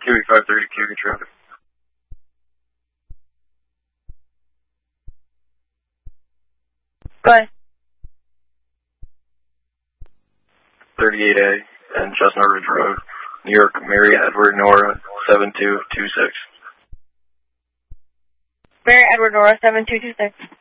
QE 530, QE traffic. Go ahead. 38A and Chestnut Ridge Road, New York, Mary Edward Nora, 7226. Mary Edward Nora, 7226.